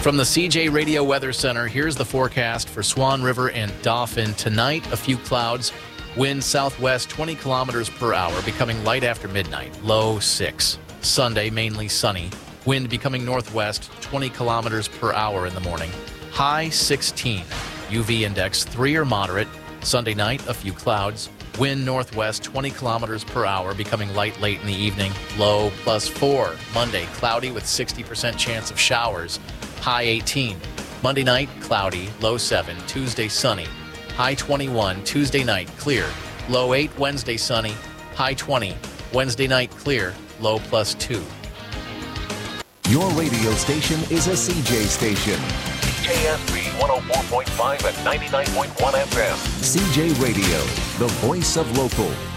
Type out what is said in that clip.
From the CJ Radio Weather Center, here's the forecast for Swan River and Dauphin. Tonight, a few clouds. Wind southwest 20 kilometers per hour, becoming light after midnight. Low 6. Sunday, mainly sunny. Wind becoming northwest 20 kilometers per hour in the morning. High 16. UV index 3 or moderate. Sunday night, a few clouds. Wind northwest 20 kilometers per hour, becoming light late in the evening. Low +4. Monday, cloudy with 60% chance of showers. High 18. Monday night, cloudy, low 7. Tuesday, sunny. High 21. Tuesday night, clear. Low 8. Wednesday, sunny. High 20. Wednesday night, clear. Low +2. Your radio station is a CJ station. KSB 104.5 and 99.1 FM. CJ Radio, the voice of local.